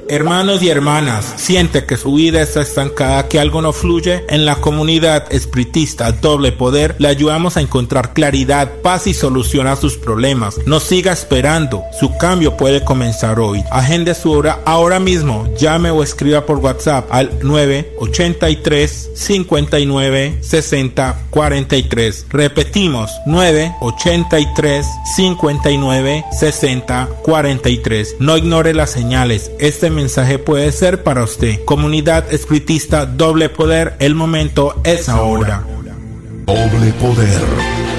Hermanos y hermanas, ¿siente que su vida está estancada, que algo no fluye? En la comunidad espiritista Doble Poder le ayudamos a encontrar claridad, paz y solución a sus problemas. No siga esperando, su cambio puede comenzar hoy. Agende su hora ahora mismo, llame o escriba por WhatsApp al 983 59 60 43. Repetimos, 983 59 60 43. No ignore las señales, este mensaje puede ser para usted. Comunidad espiritista Doble Poder, el momento es ahora. Doble Poder.